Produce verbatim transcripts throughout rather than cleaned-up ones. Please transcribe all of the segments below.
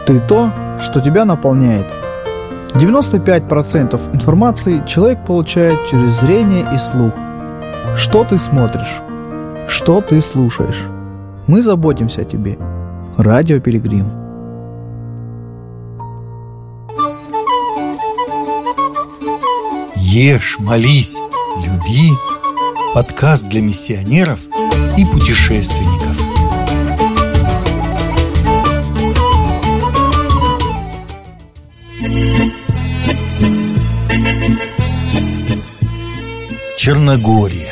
Ты то, что тебя наполняет. девяносто пять процентов информации человек получает через зрение и слух. Что ты смотришь? Что ты слушаешь? Мы заботимся о тебе. Радио Пилигрим. Ешь, молись, люби. Подкаст для миссионеров и путешественников. Черногория.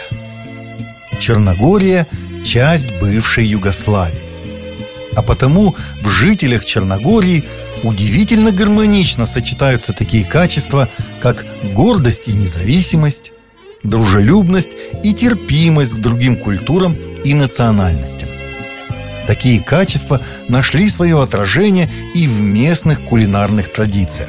Черногория – часть бывшей Югославии. А потому в жителях Черногории удивительно гармонично сочетаются такие качества, как гордость и независимость, дружелюбность и терпимость к другим культурам и национальностям. Такие качества нашли свое отражение и в местных кулинарных традициях.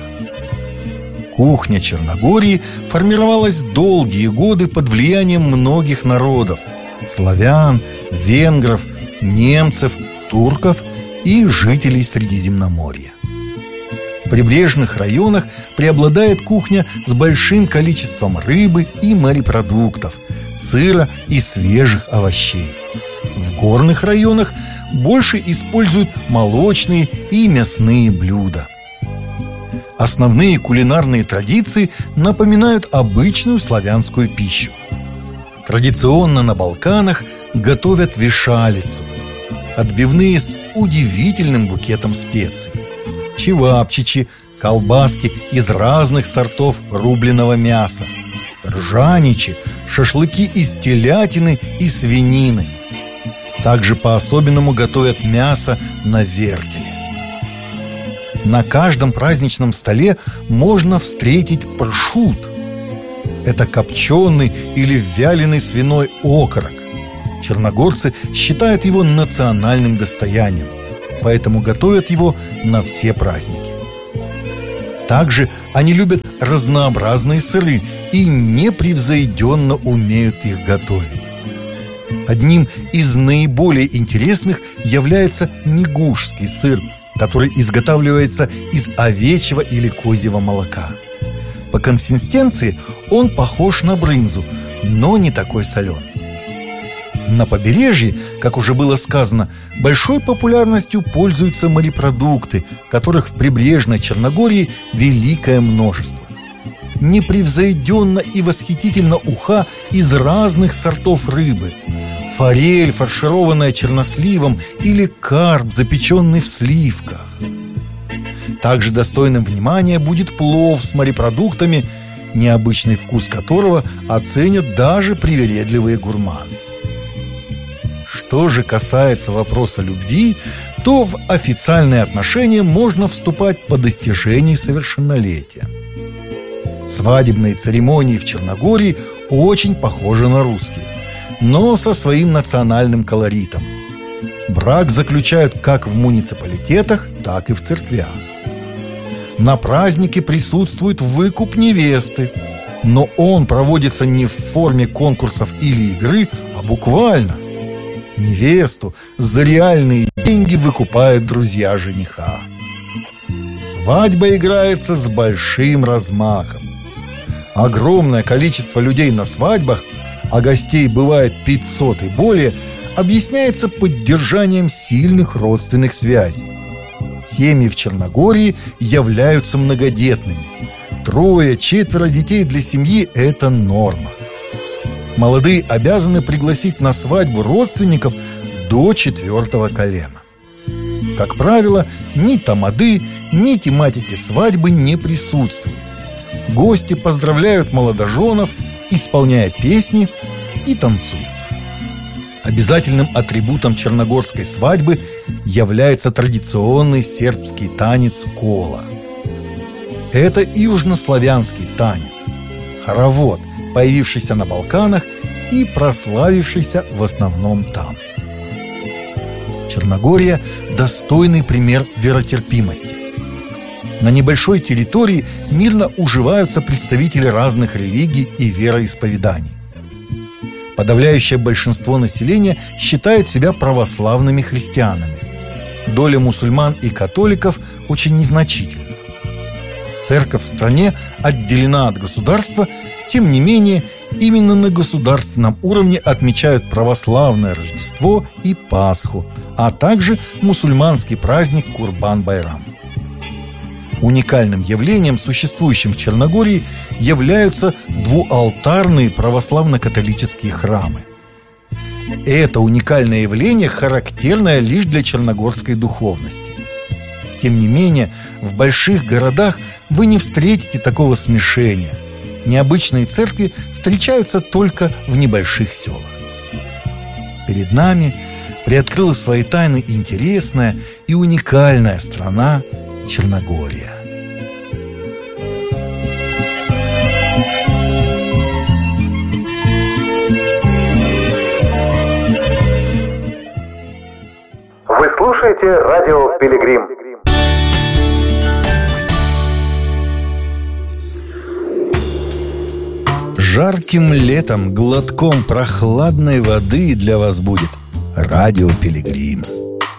Кухня Черногории формировалась долгие годы под влиянием многих народов – славян, венгров, немцев, турков и жителей Средиземноморья. В прибрежных районах преобладает кухня с большим количеством рыбы и морепродуктов, сыра и свежих овощей. В горных районах больше используют молочные и мясные блюда. Основные кулинарные традиции напоминают обычную славянскую пищу. Традиционно на Балканах готовят вишалицу – отбивные с удивительным букетом специй, чевапчичи – колбаски из разных сортов рубленого мяса, ржаничи – шашлыки из телятины и свинины. Также по-особенному готовят мясо на вертеле. На каждом праздничном столе можно встретить пршут. Это копченый или вяленый свиной окорок. Черногорцы считают его национальным достоянием, поэтому готовят его на все праздники. Также они любят разнообразные сыры и непревзойденно умеют их готовить. Одним из наиболее интересных является негушский сыр, который изготавливается из овечьего или козьего молока. По консистенции он похож на брынзу, но не такой соленый. На побережье, как уже было сказано, большой популярностью пользуются морепродукты, которых в прибрежной Черногории великое множество. Непревзойденно и восхитительно уха из разных сортов рыбы, форель, фаршированная черносливом, или карп, запеченный в сливках. Также достойным внимания будет плов с морепродуктами, необычный вкус которого оценят даже привередливые гурманы. Что же касается вопроса любви, то в официальные отношения можно вступать по достижении совершеннолетия. Свадебные церемонии в Черногории очень похожи на русские, но со своим национальным колоритом. Брак заключают как в муниципалитетах, так и в церквях. На празднике присутствует выкуп невесты, но он проводится не в форме конкурсов или игры, а буквально. Невесту за реальные деньги выкупают друзья жениха. Свадьба играется с большим размахом. Огромное количество людей на свадьбах, а гостей бывает пятьсот и более, объясняется поддержанием сильных родственных связей. Семьи в Черногории являются многодетными. Трое-четверо детей для семьи – это норма. Молодые обязаны пригласить на свадьбу родственников до четвертого колена. Как правило, ни тамады, ни тематики свадьбы не присутствуют. Гости поздравляют молодоженов, исполняя песни и танцуют. Обязательным атрибутом черногорской свадьбы является традиционный сербский танец кола. Это южнославянский танец, хоровод, появившийся на Балканах и прославившийся в основном там. Черногория – достойный пример веротерпимости. На небольшой территории мирно уживаются представители разных религий и вероисповеданий. Подавляющее большинство населения считает себя православными христианами. доля мусульман и католиков очень незначительна. Церковь в стране отделена от государства, тем не менее, именно на государственном уровне отмечают православное Рождество и Пасху, а также мусульманский праздник Курбан-Байрам. Уникальным явлением, существующим в Черногории, являются двуалтарные православно-католические храмы. Это уникальное явление характерное лишь для черногорской духовности. Тем не менее, в больших городах вы не встретите такого смешения. Необычные церкви встречаются только в небольших селах. Перед нами приоткрыла свои тайны интересная и уникальная страна Черногория. Вы слушаете радио «Пилигрим». Жарким летом глотком прохладной воды для вас будет радио «Пилигрим».